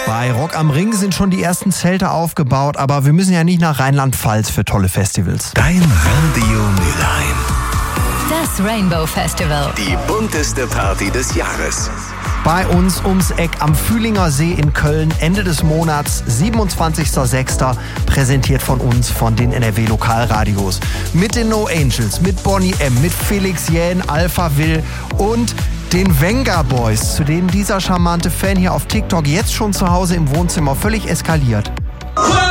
Bei Rock am Ring sind schon die ersten Zelte aufgebaut, aber wir müssen ja nicht nach Rheinland-Pfalz für tolle Festivals. Dein Radio Mülheim. Das Rainbow Festival. Die bunteste Party des Jahres. Bei uns ums Eck am Fühlinger See in Köln, Ende des Monats, 27.06., präsentiert von uns, von den NRW-Lokalradios. Mit den No Angels, mit Bonnie M., mit Felix Jähn, Alpha Will und den Venga Boys, zu denen dieser charmante Fan hier auf TikTok jetzt schon zu Hause im Wohnzimmer völlig eskaliert.